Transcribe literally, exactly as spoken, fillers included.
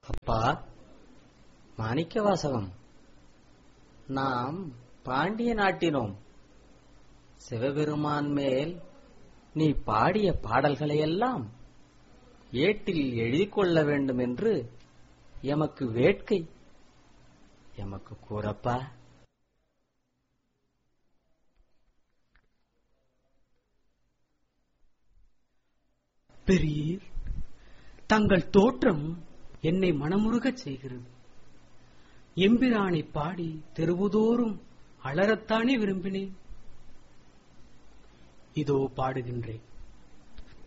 அப்பா மாணிக்கவாசகம், நாம் பாண்டிய நாட்டினோம். சிவபெருமான் மேல் நீ பாடிய பாடல்களையெல்லாம் ஏட்டில் எழுதிக் கொள்ள வேண்டும் என்று எமக்கு வேட்கை. எமக்கு கூறப்பா. பெரியர், தங்கள் தோற்றம் என்னை மனமுருகச் செய்கிறது. எம்பிரானை பாடி தெருவுதோறும் அலறத்தானே விரும்பினேன். இதோ பாடுகின்றேன்.